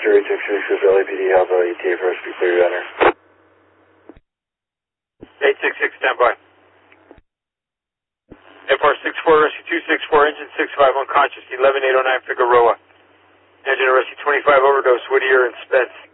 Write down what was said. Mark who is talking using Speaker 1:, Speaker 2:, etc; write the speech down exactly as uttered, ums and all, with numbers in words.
Speaker 1: Oscar eight six six is L A P D Alpha E T A for us to be clear to enter.
Speaker 2: eight six six, stand by. F R six four, Rescue two six four, engine six five unconscious, eleven eight oh nine Figueroa. Engine Rescue twenty-five overdose, Whittier and Spence.